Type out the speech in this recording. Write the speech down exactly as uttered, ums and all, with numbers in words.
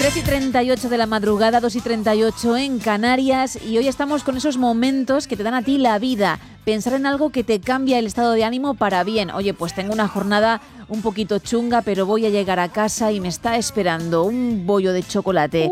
tres y treinta y ocho de la madrugada, dos y treinta y ocho en Canarias, y hoy estamos con esos momentos que te dan a ti la vida. Pensar en algo que te cambia el estado de ánimo para bien. Oye, pues tengo una jornada un poquito chunga, pero voy a llegar a casa y me está esperando un bollo de chocolate